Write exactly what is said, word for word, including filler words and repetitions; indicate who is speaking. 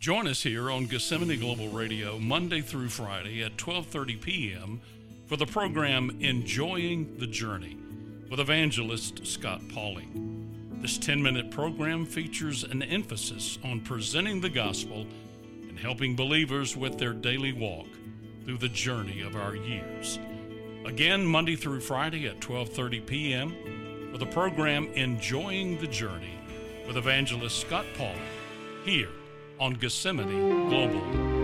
Speaker 1: Join us here on Gethsemane Global Radio Monday through Friday at twelve thirty p.m. for the program Enjoying the Journey with evangelist Scott Pauley. This ten-minute program features an emphasis on presenting the gospel and helping believers with their daily walk through the journey of our years. Again, Monday through Friday at twelve thirty p.m. for the program Enjoying the Journey with evangelist Scott Pauley here on Gethsemane Global